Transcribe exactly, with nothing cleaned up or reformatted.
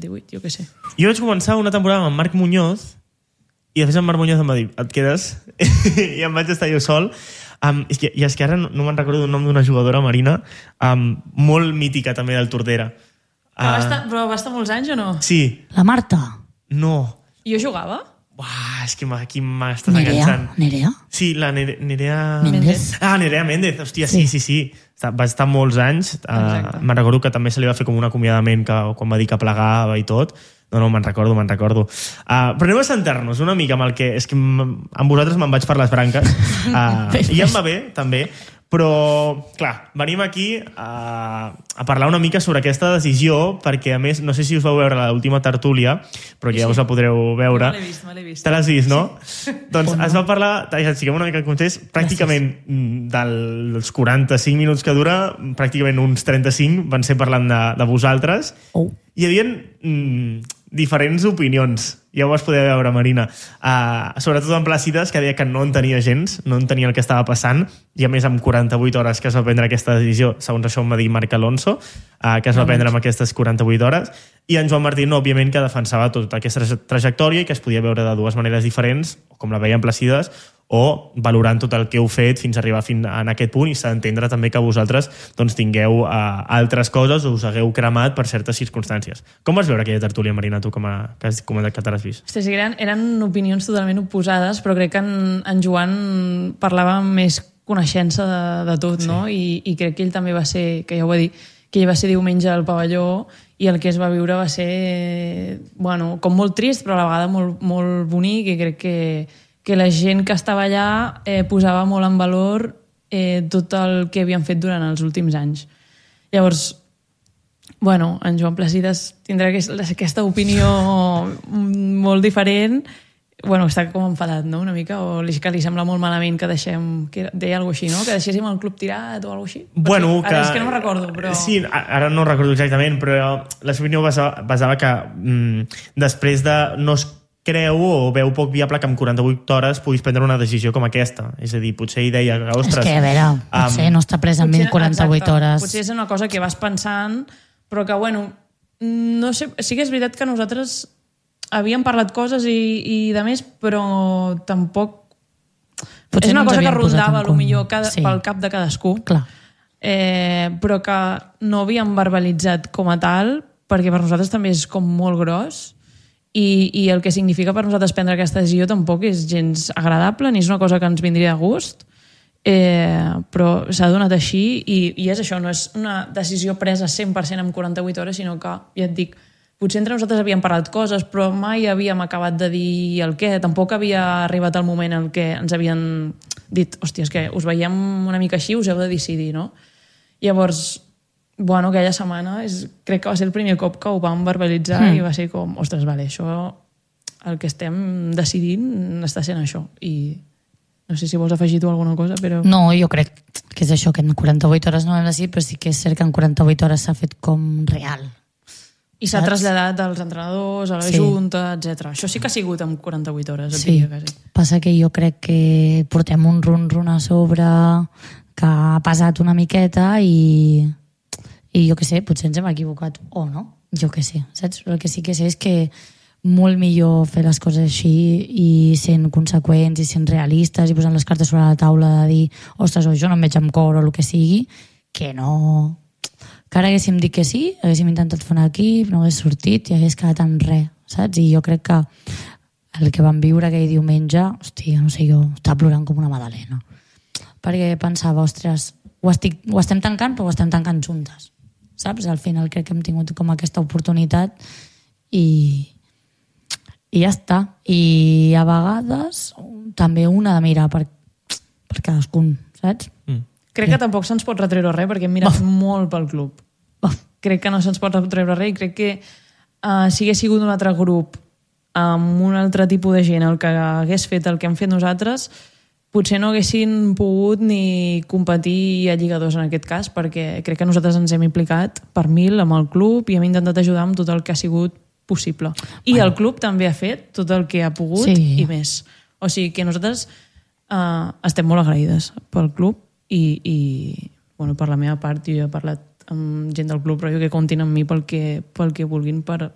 divuit, jo què sé. Jo vaig començar una temporada amb Marc Muñoz i després en Marc Muñoz em va dir, et quedes? I em vaig estar jo sol. Um, i, I és que ara no, no me'n recordo d'un nom d'una jugadora, Marina, um, molt mítica també del Tordera. Però, uh, va estar, però va estar molts anys o no? Sí. La Marta? No. Jo jugava? Uah, és que aquí m'estàs Nerea? enganxant. Nerea? Sí, la Nere, Nerea... Méndez. Ah, Nerea Méndez, hòstia, sí, sí, sí. sí. Va estar molts anys. Uh, me'n recordo que també se li va fer com un acomiadament que, quan va dir que plegava i tot. No, no, me'n recordo, me'n recordo. Uh, però anem a centrar-nos una mica amb el que... És que amb vosaltres me'n vaig per les branques. Uh, I em va bé, també. Però, clar, venim aquí a, a parlar una mica sobre aquesta decisió, perquè, a més, no sé si us vau veure l'última tertúlia, però ja sí. Us la podreu veure. Me l'he vist, me l'he vist. Te l'has vist, no? Sí. Doncs oh, no. Es va parlar, ja siguem una mica en context, pràcticament dels quaranta-cinc minuts que dura, pràcticament uns trenta-cinc van ser parlant de, de vosaltres. Oh. Hi havia mm, diferents opinions. Ja ho vas poder veure, Marina. Uh, sobretot en Plàcides, que deia que no entenia gens, no entenia el que estava passant, i a més amb quaranta-vuit hores que es va prendre aquesta decisió, segons això em va dir Marc Alonso, uh, que es va prendre amb aquestes quaranta-vuit hores, i en Joan Martí, no, òbviament, que defensava tota aquesta trajectòria i que es podia veure de dues maneres diferents, com la veien Plàcides, o valorant tot el que heu fet fins a arribar fins en aquest punt, i s'ha d'entendre també que vosaltres doncs, tingueu uh, altres coses o us hagueu cremat per certes circumstàncies. Com vas veure aquella tertúlia, Marina, tu com a, que has comentat que te l'has vist? Hosti, sí, eren, eren opinions totalment oposades, però crec que en, en Joan parlava amb més coneixença de, de tot, sí. No? I, i crec que ell també va ser, que ja ho va dir, que ell va ser diumenge al pavelló i el que es va viure va ser, bueno, com molt trist, però a la vegada molt, molt bonic, i crec que que la gent que estava allà eh, posava molt en valor eh, tot el que havien fet durant els últims anys. Llavors, bueno, en Joan Plàcides tindrà aquesta opinió molt diferent. Bueno, està com enfadat, no?, una mica, o que li sembla molt malament que deixem, que deia alguna cosa així, no?, que deixéssim el club tirat o alguna cosa així. Bueno, ara que... és que no me'n recordo, però... Sí, ara no recordo exactament, però la seva opinió basava, basava que mm, després de no es creu o veu poc viable que en quaranta-vuit hores puguis prendre una decisió com aquesta. És a dir, potser ell deia, ostres... És que, a veure, potser um, no està pres en quaranta-vuit hores. Potser és una cosa que vas pensant, però que, bueno, no sé... Sí que és veritat que nosaltres havíem parlat coses i, i de més, però tampoc... Potser és una no cosa que rondava, potser cada, sí. Pel cap de cadascú. Clar. Eh, però que no havíem verbalitzat com a tal, perquè per nosaltres també és com molt gros. I, i el que significa per nosaltres prendre aquesta decisió tampoc és gens agradable, ni és una cosa que ens vindria de gust, eh, però s'ha donat així, i, i és això, no és una decisió presa cent per cent en quaranta-vuit hores, sinó que, ja et dic, potser entre nosaltres havíem parlat coses, però mai havíem acabat de dir el què, tampoc havia arribat el moment en què ens havien dit, hòstia, és que us veiem una mica així, us heu de decidir, no? Llavors, bueno, aquella setmana és, crec que va ser el primer cop que ho vam verbalitzar mm. i va ser com, ostres, vale, això el que estem decidint està sent això, i no sé si vols afegir tu alguna cosa, però... No, jo crec que és això, que en quaranta-vuit hores no hem decidit, però sí que és cert que en quaranta-vuit hores s'ha fet com real. I s'ha traslladat als entrenadors, a la sí. Junta, etcètera. Això sí que ha sigut en quaranta-vuit hores, sí. Diria, quasi. Passa que jo crec que portem un run-run a sobre que ha pesat una miqueta i... I jo què sé, potser ens hem equivocat o no, jo què sé, saps? El que sí que sé és que molt millor fer les coses així i sent conseqüents i sent realistes i posant les cartes sobre la taula de dir, ostres, o jo no em veig amb cor o el que sigui, que no... Que ara haguéssim dit que sí, haguéssim intentat fer un equip, no hagués sortit i hagués quedat en res, saps? I jo crec que el que vam viure aquell diumenge, hòstia, no sé, jo estava plorant com una magdalena. Perquè pensava, ostres, ho, estic, ho estem tancant, però ho estem tancant juntes. Saps? Al final crec que hem tingut com aquesta oportunitat i, i ja està. I a vegades també una de mirar per, per cadascun, saps? Mm. Crec que tampoc se'ns pot retreure res perquè hem mirat oh. molt pel club. Oh. Crec que no se'ns pot retreure res i crec que uh, si hagués sigut un altre grup amb un altre tipus de gent el que hagués fet el que hem fet nosaltres, potser no haguessin pogut ni competir a Lliga dos en aquest cas, perquè crec que nosaltres ens hem implicat per mil amb el club i hem intentat ajudar amb tot el que ha sigut possible. I bueno. El club també ha fet tot el que ha pogut sí. I més. O sigui que nosaltres uh, estem molt agraïdes pel club i, i bueno, per la meva part jo he parlat amb gent del club, però jo que comptin amb mi pel que, pel que vulguin per,